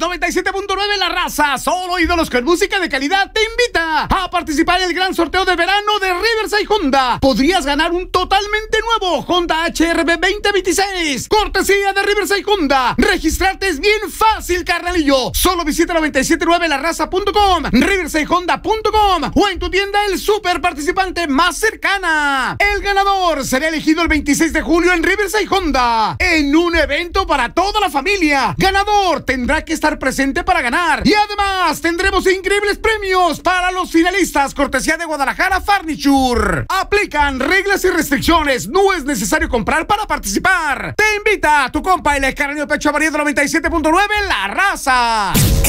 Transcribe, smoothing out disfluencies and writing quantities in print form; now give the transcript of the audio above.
97.9 La Raza, solo ídolos con música de calidad, te invita a participar en el gran sorteo de verano de Riverside Honda. Podrías ganar un totalmente nuevo Honda HR-V 2026, cortesía de Riverside Honda. Registrarte es bien fácil, carnalillo. Solo visita 979laraza.com, riversidehonda.com o en tu tienda El Super participante más cercana. El ganador será elegido el 26 de julio en Riverside Honda, en un evento para toda la familia. Ganador tendrá que estar presente para ganar. Y además tendremos increíbles premios para los finalistas, cortesía de Guadalajara Furniture. Aplican reglas y restricciones. No es necesario comprar para participar. Te invita a tu compa el carnero pecho amarillo de 97.9 La Raza.